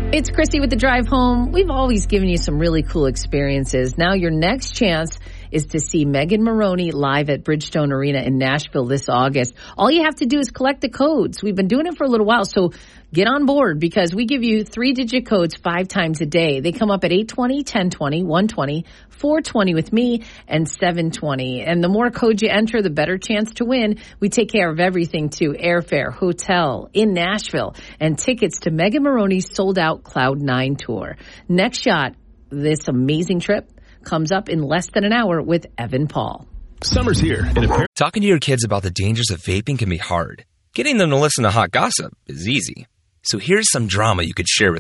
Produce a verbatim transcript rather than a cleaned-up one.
It's Christy with the Drive Home. We've always given you some really cool experiences. Now your next chance is to see Megan Moroney live at Bridgestone Arena in Nashville this August. All you have to do is collect the codes. We've been doing it for a little while, so get on board because we give you three-digit codes five times a day. They come up at eight twenty, ten twenty, one twenty, four twenty with me, and seven twenty. And the more codes you enter, the better chance to win. We take care of everything, too. Airfare, hotel in Nashville, and tickets to Megan Moroney's sold-out Cloud nine tour. Next shot, this amazing trip comes up in less than an hour with Evan Paul. Summer's here. And apparently- Talking to your kids about the dangers of vaping can be hard. Getting them to listen to hot gossip is easy. So here's some drama you could share with